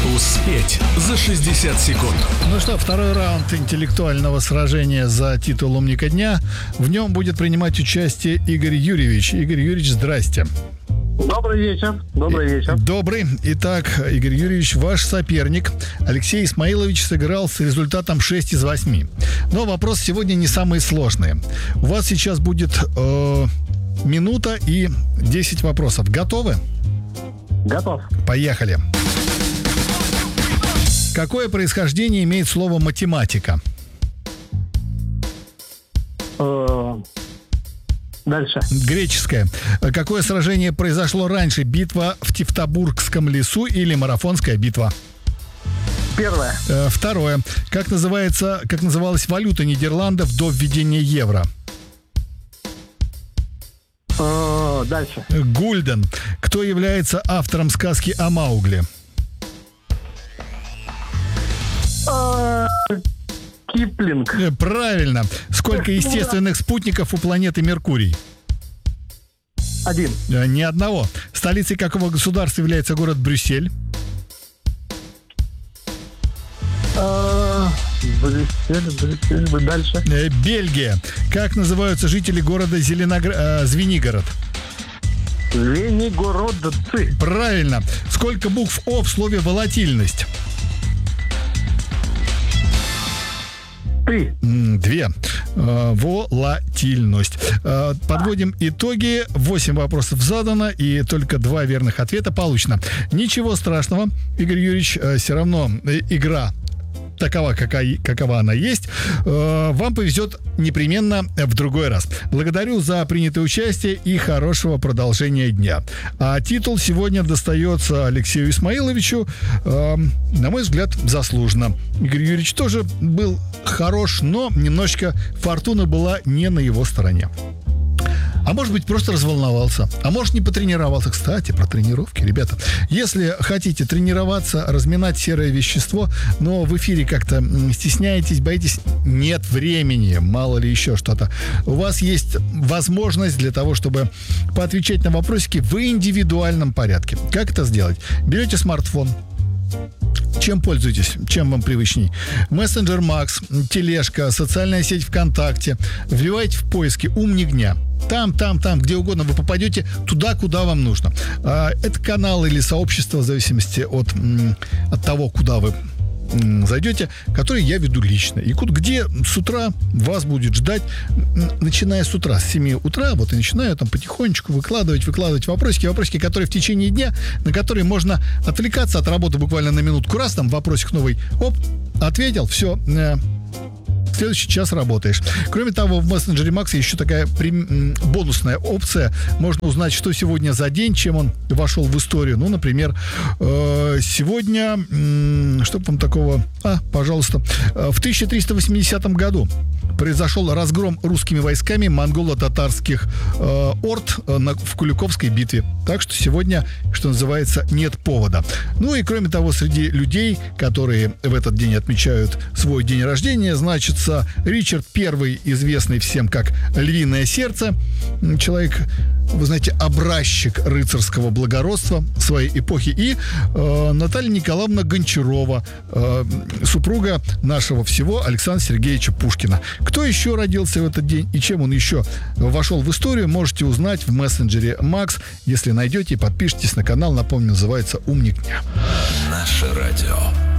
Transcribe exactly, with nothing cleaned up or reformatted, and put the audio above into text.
Успеть за шестьдесят секунд. Ну что, второй раунд интеллектуального сражения за титул «Умника дня». В нем будет принимать участие Игорь Юрьевич. Игорь Юрьевич, здрасте. Добрый вечер. Добрый вечер. Добрый. Итак, Игорь Юрьевич, ваш соперник Алексей Исмаилович сыграл с результатом шесть из восьми. Но вопрос сегодня не самые сложные. У вас сейчас будет э, минута и десять вопросов. Готовы? Готов. Поехали. Какое происхождение имеет слово «математика»? Э, Дальше. Греческое. Какое сражение произошло раньше? Битва в Тевтобургском лесу или марафонская битва? Первое. Второе. Как называется, как называлась валюта Нидерландов до введения евро? Э, Дальше. Гульден. Кто является автором сказки о Маугли? Э, Киплинг. Правильно. Сколько естественных спутников у планеты Меркурий? Один. Ни одного. Столицей какого государства является город Брюссель? Э, Брюссель, Брюссель. Дальше. Бельгия. Как называются жители города Зеленогр... э, Звенигород? Звенигородцы. Правильно. Сколько букв О в слове «волатильность»? Три. Две. Э, волатильность. Э, подводим итоги. Восемь вопросов задано, и только два верных ответа получено. Ничего страшного, Игорь Юрьевич, э, все равно э, игра такова, какая, какова она есть. Э, вам повезет непременно в другой раз. Благодарю за принятое участие и хорошего продолжения дня. А титул сегодня достается Алексею Исмаиловичу, э, на мой взгляд, заслуженно. Игорь Юрьевич тоже был хорош, но немножечко фортуна была не на его стороне. А может быть, просто разволновался. А может, не потренировался. Кстати, про тренировки, ребята. Если хотите тренироваться, разминать серое вещество, но в эфире как-то стесняетесь, боитесь, нет времени, мало ли еще что-то, у вас есть возможность для того, чтобы поотвечать на вопросики в индивидуальном порядке. Как это сделать? Берете смартфон. Чем пользуетесь? Чем вам привычней? Мессенджер Макс, тележка, социальная сеть ВКонтакте. Вбивайте в поиске «Умник дня». Там, там, там, где угодно вы попадете туда, куда вам нужно. Это канал или сообщество, в зависимости от, от того, куда вы зайдете, который я веду лично. И где с утра вас будет ждать, начиная с утра, с семи утра, вот и начинаю там потихонечку выкладывать, выкладывать вопросики, вопросики, которые в течение дня, на которые можно отвлекаться от работы буквально на минутку. Раз, там вопросик новый, оп, ответил, все, следующий час работаешь. Кроме того, в мессенджере Макса еще такая при... бонусная опция. Можно узнать, что сегодня за день, чем он вошел в историю. Ну, например, э, сегодня... М- что там такого? А, пожалуйста. В тысяча триста восьмидесятом году произошел разгром русскими войсками монголо-татарских э, орд э, на, в Куликовской битве. Так что сегодня, что называется, нет повода. Ну и кроме того, среди людей, которые в этот день отмечают свой день рождения, значится Ричард Первый, известный всем как «Львиное сердце». Человек, вы знаете, образчик рыцарского благородства своей эпохи. И э, Наталья Николаевна Гончарова, э, супруга нашего всего Александра Сергеевича Пушкина. Кто еще родился в этот день и чем он еще вошел в историю, можете узнать в мессенджере Макс. Если найдете, подпишитесь на канал. Напомню, называется «Умник дня». Наше радио.